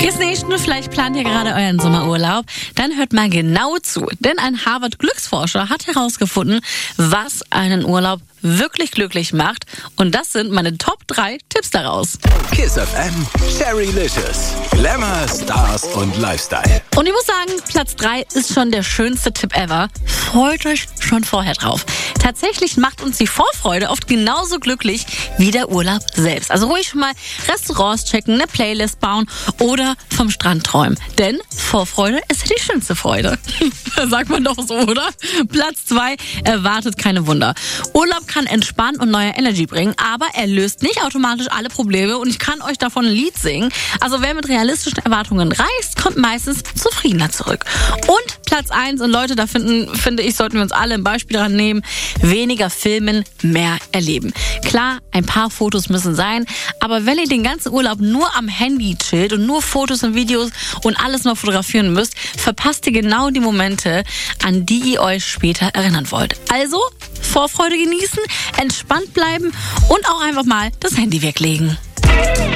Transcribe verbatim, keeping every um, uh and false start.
Ist nicht nur, vielleicht plant ihr gerade euren Sommerurlaub, dann hört mal genau zu. Denn ein Harvard-Glücksforscher hat herausgefunden, was einen Urlaub wirklich glücklich macht. Und das sind meine Top drei Tipps daraus. Kiss F M, Sherrylicious, Glamour, Stars und Lifestyle. Und ich muss sagen, Platz drei ist schon der schönste Tipp ever. Freut euch schon vorher drauf. Tatsächlich macht uns die Vorfreude oft genauso glücklich wie der Urlaub selbst. Also ruhig schon mal Restaurants checken, eine Playlist bauen oder vom Strand träumen. Denn Vorfreude ist ja die schönste Freude. Sagt man doch so, oder? Platz zwei, erwartet keine Wunder. Urlaub kann entspannen und neue Energy bringen, aber er löst nicht automatisch alle Probleme und ich kann euch davon ein Lied singen. Also wer mit realistischen Erwartungen reist, kommt meistens zufriedener zurück. Und Platz eins, und Leute, da finden, finde ich, sollten wir uns alle ein Beispiel daran nehmen, weniger filmen, mehr erleben. Klar, ein paar Fotos müssen sein, aber wenn ihr den ganzen Urlaub nur am Handy chillt und nur Fotos und Videos und alles noch fotografieren müsst, verpasst ihr genau die Momente, an die ihr euch später erinnern wollt. Also Vorfreude genießen, entspannt bleiben und auch einfach mal das Handy weglegen.